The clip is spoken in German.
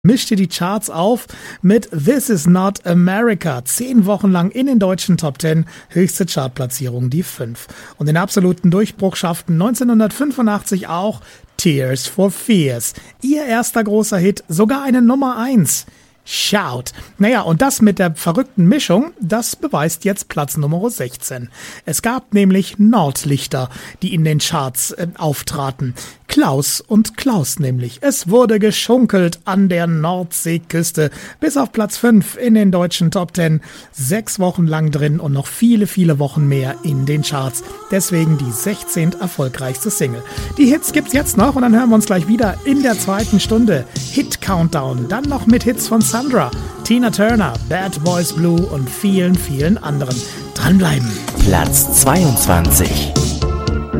mischte die Charts auf mit This Is Not America. 10 Wochen lang in den deutschen Top 10, höchste Chartplatzierung die 5. Und den absoluten Durchbruch schafften 1985 auch Tears for Fears. Ihr erster großer Hit, sogar eine Nummer 1. Shout. Naja, und das mit der verrückten Mischung, das beweist jetzt Platz Nummer 16. Es gab nämlich Nordlichter, die in den Charts auftraten. Klaus und Klaus nämlich. Es wurde geschunkelt an der Nordseeküste. Bis auf Platz 5 in den deutschen Top 10. 6 Wochen lang drin und noch viele, viele Wochen mehr in den Charts. Deswegen die 16. erfolgreichste Single. Die Hits gibt's jetzt noch und dann hören wir uns gleich wieder in der zweiten Stunde. Hit Countdown. Dann noch mit Hits von Sandra, Tina Turner, Bad Boys Blue und vielen, vielen anderen. Dranbleiben. Platz 22.